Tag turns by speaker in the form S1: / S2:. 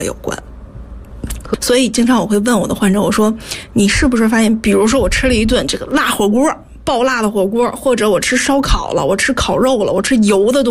S1: 有关。所以经常我会问我的患者，我说你是不是发现，比如说我吃了一顿这个辣火锅，爆辣的火锅，或者我吃烧烤了，我吃烤肉了，我吃油的东西